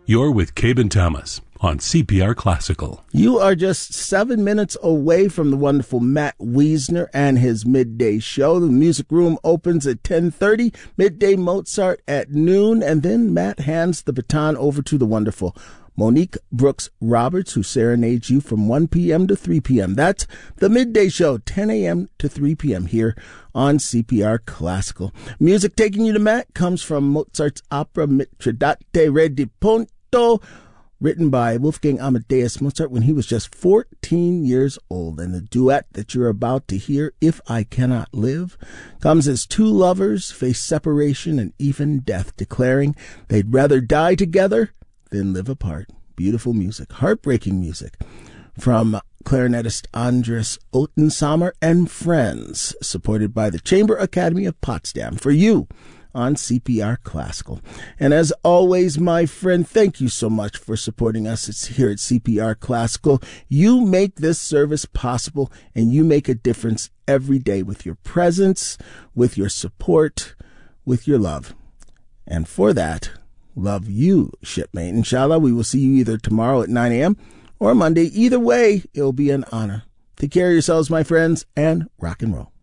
You're with Cabin Thomas on CPR Classical. You are just 7 minutes away from the wonderful Matt Wiesner and his midday show. The music room opens at 10:30, midday Mozart at noon, and then Matt hands the baton over to the wonderful Monique Brooks Roberts, who serenades you from 1 p.m. to 3 p.m. That's the midday show, 10 a.m. to 3 p.m. here on CPR Classical. Music taking you to Matt comes from Mozart's opera Mitridate Re di Ponto, written by Wolfgang Amadeus Mozart when he was just 14 years old. And the duet that you're about to hear, If I Cannot Live, comes as two lovers face separation and even death, declaring they'd rather die together than live apart. Beautiful music, heartbreaking music from clarinetist Andres Ottensamer and friends, supported by the Chamber Academy of Potsdam, for you on CPR Classical. And as always, my friend, thank you so much for supporting us. It's here at CPR Classical. You make this service possible, and you make a difference every day with your presence, with your support, with your love. And for that, love you, shipmate. Inshallah, we will see you either tomorrow at 9 a.m. or Monday. Either way, it'll be an honor. Take care of yourselves, my friends, and rock and roll.